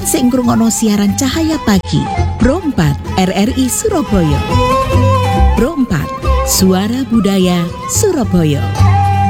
Sampeyan sing ngrungokno siaran Cahaya Pagi Pro 4 RRI Surabaya. Pro 4 Suara Budaya Surabaya.